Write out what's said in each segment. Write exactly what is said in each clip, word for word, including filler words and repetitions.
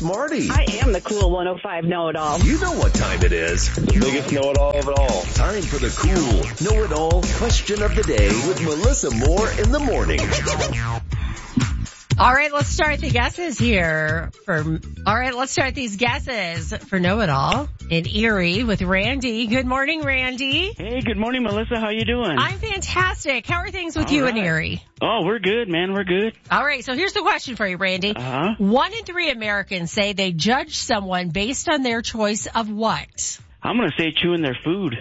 smarty. I am the cool one oh five know-it-all. You know what time it is. Biggest know-it-all of it all. Time for the cool know-it-all question of the day with Melissa Moore in the morning. All right, let's start the guesses here. For All right, let's start these guesses for know-it-all in Erie with Randy. Good morning, Randy. Hey, good morning, Melissa. How you doing? I'm fantastic. How are things with All you right. in Erie? Oh, we're good, man. We're good. All right, so here's the question for you, Randy. Uh-huh. One in three Americans say they judge someone based on their choice of what? I'm going to say chewing their food.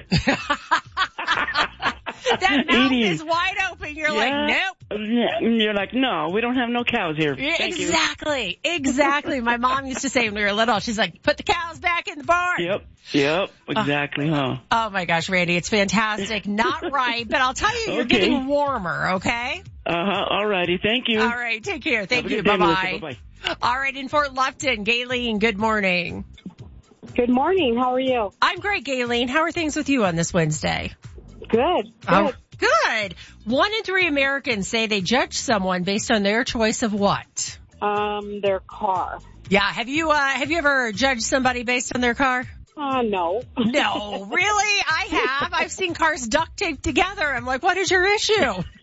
That mouth Eating. is wide open. You're Yeah. like, nope. Yeah, You're like, no, we don't have no cows here. Thank you. Exactly. Exactly. My mom used to say when we were little, she's like, put the cows back in the barn. Yep. Yep. Exactly, huh? Oh my gosh, Randy, it's fantastic. Not right, but I'll tell you, you're Okay. getting warmer, okay? Uh-huh. All righty. Thank you. All right, take care. Thank Have a you. good day, Melissa. Bye-bye. Bye-bye. All right, in Fort Lupton, Gayleen, good morning. Good morning. How are you? I'm great, Gayleen. How are things with you on this Wednesday? Good. Good. Oh, good. One in three Americans say they judge someone based on their choice of what? Um, their car. Yeah, have you, uh, have you ever judged somebody based on their car? Uh, no. No, really? I have. I've seen cars duct taped together. I'm like, what is your issue?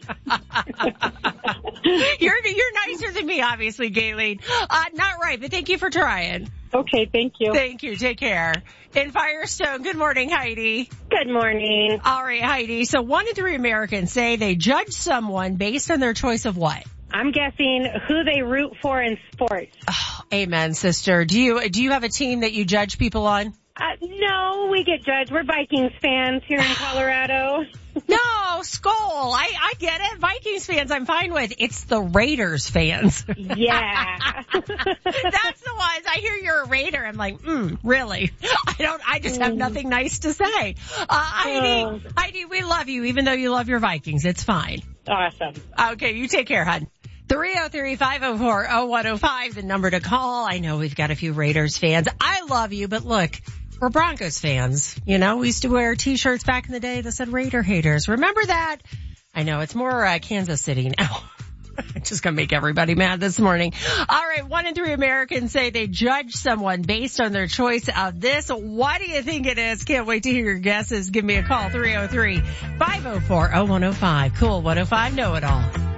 you're you're nicer than me, obviously, Gayleen. Uh, not right, but thank you for trying. Okay, thank you. Thank you. Take care. In Firestone, good morning, Heidi. Good morning. All right, Heidi. So one in three Americans say they judge someone based on their choice of what? I'm guessing who they root for in sports. Oh, amen, sister. Do you do you have a team that you judge people on? Uh, no, we get judged. We're Vikings fans here in Colorado. No, Skull. I, I get it. Vikings fans I'm fine with. It's the Raiders fans. Yeah. That's the ones. I hear you're a Raider. I'm like, mm, really? I don't, I just have nothing nice to say. Uh, Heidi, Uh. Heidi, we love you even though you love your Vikings. It's fine. Awesome. Okay, you take care, hon. three oh three, five oh four, oh one oh five, the number to call. I know we've got a few Raiders fans. I love you, but look, we're Broncos fans. You know, we used to wear t-shirts back in the day that said Raider haters. Remember that? I know, it's more uh, Kansas City now. I'm just going to make everybody mad this morning. All right, one in three Americans say they judge someone based on their choice of this. What do you think it is? Can't wait to hear your guesses. Give me a call, three oh three, five oh four, oh one oh five. Cool, one oh five, know it all.